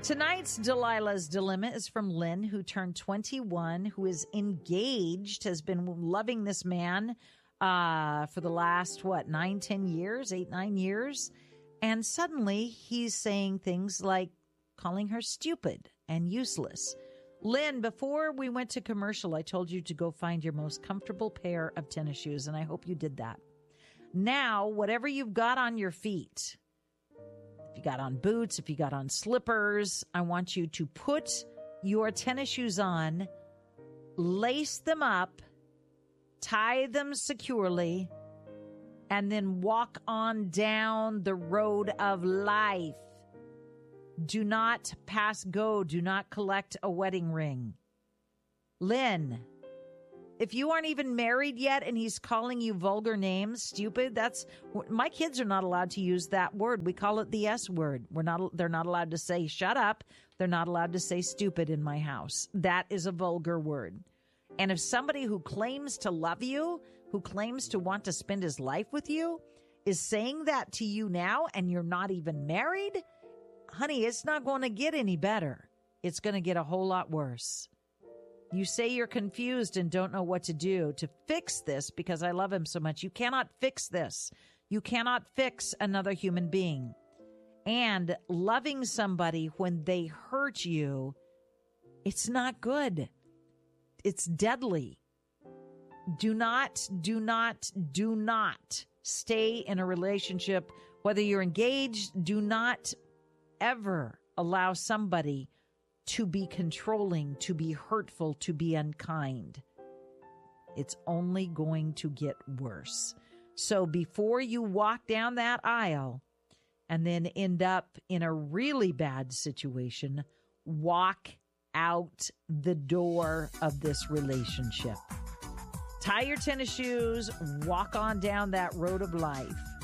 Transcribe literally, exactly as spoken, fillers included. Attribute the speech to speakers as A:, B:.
A: Tonight's Delilah's Dilemma is from Lynn, who turned twenty-one, who is engaged, has been loving this man uh, for the last, what, nine, ten years, eight, nine years. And suddenly he's saying things like calling her stupid and useless. Lynn, before we went to commercial, I told you to go find your most comfortable pair of tennis shoes, and I hope you did that. Now, whatever you've got on your feet, if you got on boots, if you got on slippers, I want you to put your tennis shoes on, lace them up, tie them securely, and then walk on down the road of life. Do not pass go. Do not collect a wedding ring. Lynn, if you aren't even married yet and he's calling you vulgar names, stupid, that's, my kids are not allowed to use that word. We call it the S word. We're not, they're not allowed to say shut up. They're not allowed to say stupid in my house. That is a vulgar word. And if somebody who claims to love you, who claims to want to spend his life with you, is saying that to you now and you're not even married, honey, it's not going to get any better. It's going to get a whole lot worse. You say you're confused and don't know what to do to fix this because I love him so much. You cannot fix this. You cannot fix another human being. And loving somebody when they hurt you, it's not good. It's deadly. Do not, do not, do not stay in a relationship. Whether you're engaged, do not ever allow somebody to be controlling, to be hurtful, to be unkind. It's only going to get worse. So before you walk down that aisle and then end up in a really bad situation, walk out the door of this relationship. Tie your tennis shoes, walk on down that road of life.